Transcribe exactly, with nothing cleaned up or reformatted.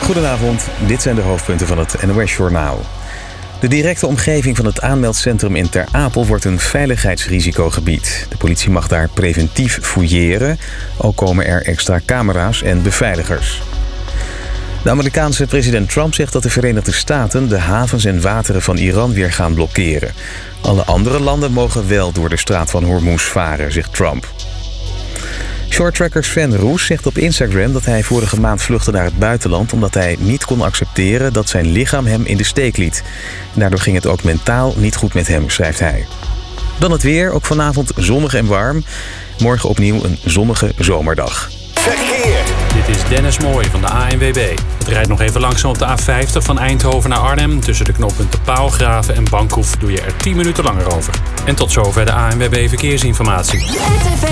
Goedenavond, dit zijn de hoofdpunten van het N O S-journaal. De directe omgeving van het aanmeldcentrum in Ter Apel wordt een veiligheidsrisicogebied. De politie mag daar preventief fouilleren. Ook komen er extra camera's en beveiligers. De Amerikaanse president Trump zegt dat de Verenigde Staten de havens en wateren van Iran weer gaan blokkeren. Alle andere landen mogen wel door de straat van Hormuz varen, zegt Trump. Shorttracker Sven Roes zegt op Instagram dat hij vorige maand vluchtte naar het buitenland omdat hij niet kon accepteren dat zijn lichaam hem in de steek liet. Daardoor ging het ook mentaal niet goed met hem, schrijft hij. Dan het weer, ook vanavond zonnig en warm. Morgen opnieuw een zonnige zomerdag. Verkeer. Dit is Dennis Mooij van de A N W B. Het rijdt nog even langzaam op de A vijftig van Eindhoven naar Arnhem. Tussen de knooppunten Paalgraven en Bankhoef doe je er tien minuten langer over. En tot zover de A N W B Verkeersinformatie.